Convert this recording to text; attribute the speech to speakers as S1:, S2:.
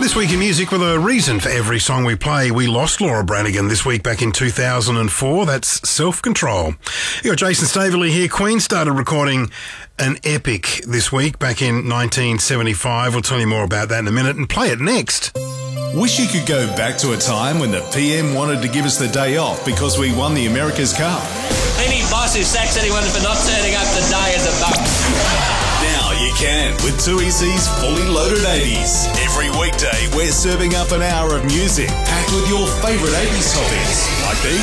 S1: This week in music, with a reason for every song we play. We lost Laura Branigan this week back in 2004. That's Self-Control. You got Jason Staveley here. Queen started recording an epic this week back in 1975. We'll tell you more about that in a minute and play it next.
S2: Wish you could go back to a time when the PM wanted to give us the day off because we won the America's Cup.
S3: Any boss who sacks anyone for not turning up the day is a bum.
S2: Now you can with 2EC's Fully Loaded 80s. Every weekday we're serving up an hour of music packed with your favourite 80s topics like these.